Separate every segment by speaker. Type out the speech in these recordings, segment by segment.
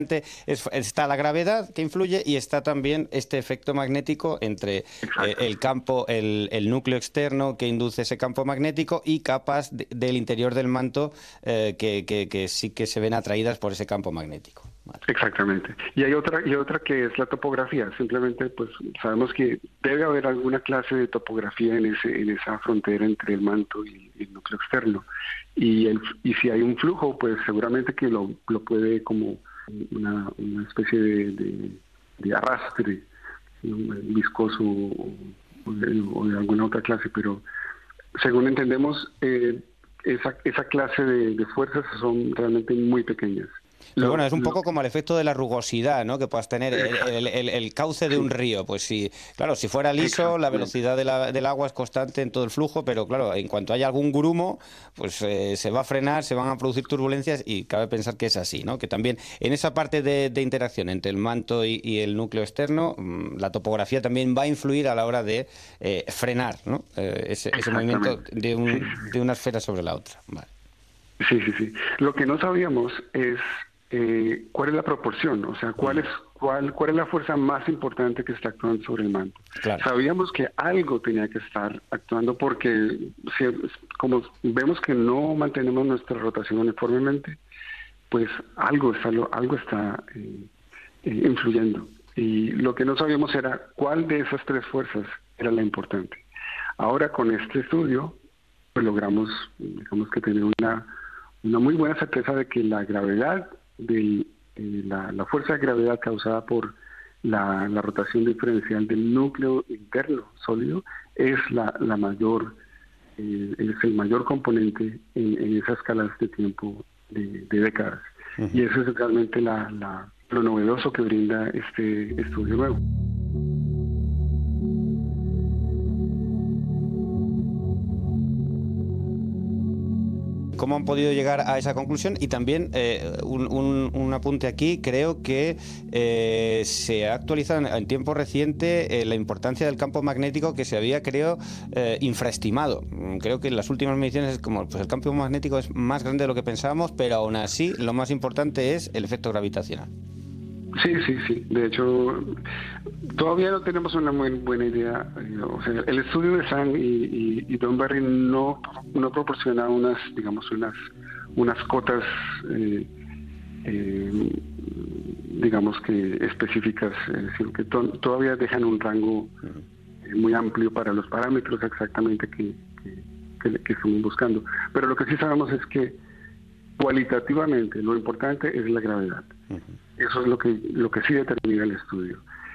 Speaker 1: está la gravedad que influye y está también este efecto magnético entre el campo, el núcleo externo que induce ese campo magnético y capas del interior del manto que sí que se ven atraídas por ese campo magnético. Vale.
Speaker 2: Exactamente. Y hay otra que es la topografía. Simplemente, pues sabemos que debe haber alguna clase de topografía en esa frontera entre el manto y el núcleo externo. Y si hay un flujo, pues seguramente que lo puede como una especie de arrastre viscoso o de alguna otra clase, pero según entendemos, esa clase de fuerzas son realmente muy pequeñas.
Speaker 1: Pero bueno, es un poco como el efecto de la rugosidad, ¿no? Que puedas tener el cauce de un río. Pues sí, claro, si fuera liso, la velocidad del agua es constante en todo el flujo, pero claro, en cuanto haya algún grumo, pues se va a frenar, se van a producir turbulencias y cabe pensar que es así, ¿no? Que también en esa parte de interacción entre el manto y el núcleo externo, la topografía también va a influir a la hora de frenar, ¿no? Ese movimiento de una esfera sobre la otra. Vale.
Speaker 2: Sí. Lo que no sabíamos es cuál es la proporción, o sea, cuál es la fuerza más importante que está actuando sobre el manto.
Speaker 1: Claro.
Speaker 2: Sabíamos que algo tenía que estar actuando porque como vemos que no mantenemos nuestra rotación uniformemente, pues algo está influyendo. Y lo que no sabíamos era cuál de esas tres fuerzas era la importante. Ahora con este estudio, pues logramos, digamos que tener una muy buena certeza de que la gravedad la fuerza de gravedad causada por la rotación diferencial del núcleo interno sólido es la mayor, es el mayor componente en esas escalas de tiempo de décadas. Y eso es realmente lo novedoso que brinda este estudio nuevo.
Speaker 1: ¿Cómo han podido llegar a esa conclusión? Y también un apunte aquí, creo que se ha actualizado en tiempo reciente la importancia del campo magnético que se había, creo, infraestimado. Creo que en las últimas mediciones es como, pues el campo magnético es más grande de lo que pensábamos, pero aún así lo más importante es el efecto gravitacional.
Speaker 2: Sí. De hecho, todavía no tenemos una muy buena idea. O sea, el estudio de Zhang y Don Barry no proporciona unas cotas, digamos que específicas, es decir, que todavía dejan un rango muy amplio para los parámetros exactamente que estamos buscando. Pero lo que sí sabemos es que cualitativamente lo importante es la gravedad. Eso es lo que sí determina el estudio.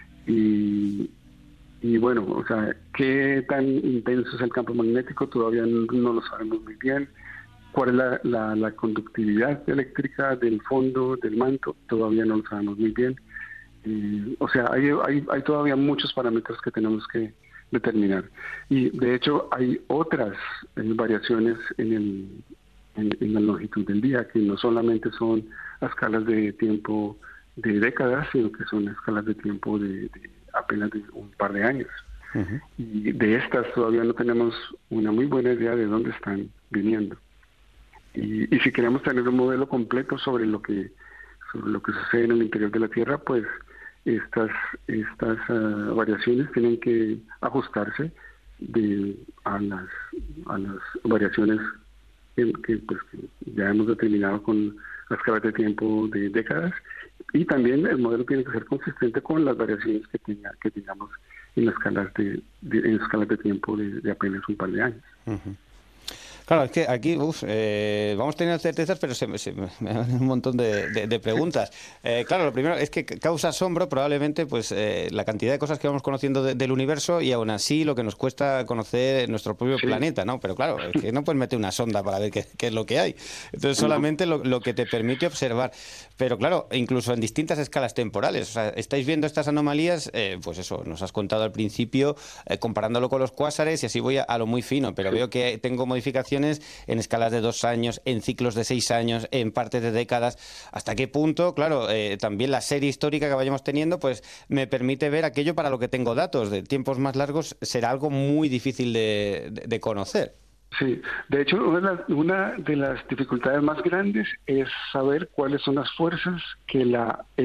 Speaker 2: Y bueno, o sea, qué tan intenso es el campo magnético todavía no lo sabemos muy bien. Cuál es la conductividad eléctrica del fondo del manto todavía no lo sabemos muy bien. O sea, hay todavía muchos parámetros que tenemos que determinar. Y de hecho hay otras variaciones en la longitud del día, que no solamente son a escalas de tiempo de décadas, sino que son escalas de tiempo de apenas de un par de años. Y de estas todavía no tenemos una muy buena idea de dónde están viniendo. Y si queremos tener un modelo completo sobre lo que sucede en el interior de la Tierra, pues estas variaciones tienen que ajustarse a las variaciones que ya hemos determinado con las escalas de tiempo de décadas, y también el modelo tiene que ser consistente con las variaciones que tengamos en las escalas de tiempo de apenas un par de años.
Speaker 1: Claro, es que aquí vamos teniendo certezas, pero me dan un montón de preguntas. Claro, lo primero es que causa asombro probablemente pues la cantidad de cosas que vamos conociendo del universo, y aún así lo que nos cuesta conocer nuestro propio planeta, ¿no? Pero claro, es que no puedes meter una sonda para ver qué es lo que hay. Entonces solamente lo que te permite observar. Pero claro, incluso en distintas escalas temporales. O sea, estáis viendo estas anomalías, pues eso, nos has contado al principio, comparándolo con los cuásares, y así voy a lo muy fino, pero veo que tengo modificaciones en escalas de 2 años, en ciclos de 6 años, en partes de décadas. ¿Hasta qué punto? Claro, también la serie histórica que vayamos teniendo pues me permite ver aquello para lo que tengo datos. De tiempos más largos será algo muy difícil de conocer.
Speaker 2: Sí, de hecho, una de las dificultades más grandes es saber cuáles son las fuerzas que la